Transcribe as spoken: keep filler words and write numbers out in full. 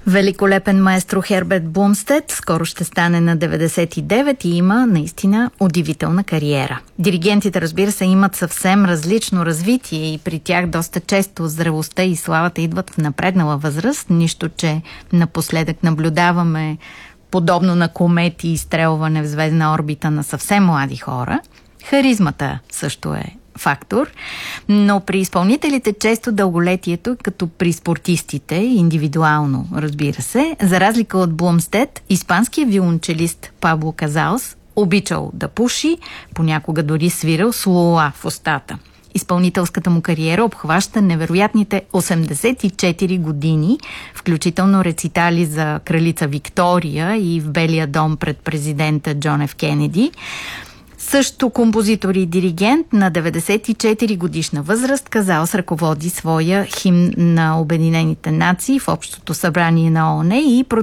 Великолепен маестро Херберт Блумстед скоро ще стане на деветдесет и девет и има наистина удивителна кариера. Диригентите, разбира се, имат съвсем различно развитие и при тях доста често зрелостта и славата идват в напреднала възраст, нищо, че напоследък наблюдаваме подобно на комети и изстрелване в звездна орбита на съвсем млади хора. Харизмата също е фактор, но при изпълнителите често дълголетието, като при спортистите, индивидуално, разбира се, за разлика от Блумстед, испанският виолончелист Пабло Казалс обичал да пуши, понякога дори свирал с лула в устата. Изпълнителската му кариера обхваща невероятните осемдесет и четири години, включително рецитали за кралица Виктория и в Белия дом пред президента Джон Ф. Кенеди. Също композитор и диригент на деветдесет и четири годишна възраст, Казалс ръководи своя химн на Обединените нации в Общото събрание на ООН и